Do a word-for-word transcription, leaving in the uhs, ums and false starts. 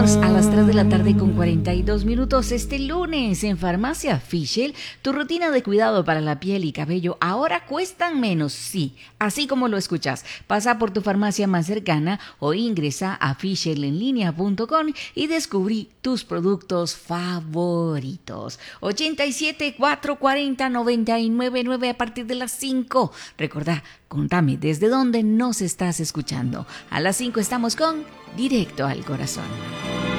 Continuamos a las tres de la tarde con cuarenta y dos minutos. Este lunes en Farmacia Fischel, tu rutina de cuidado para la piel y cabello ahora cuestan menos. Sí, así como lo escuchas. Pasa por tu farmacia más cercana o ingresa a fischel en línea punto com y descubrí tus productos favoritos. ochenta y siete, cuatrocientos cuarenta, noventa y nueve nueve a partir de las cinco. Recordá, contame desde dónde nos estás escuchando. A las cinco estamos con Directo al Corazón.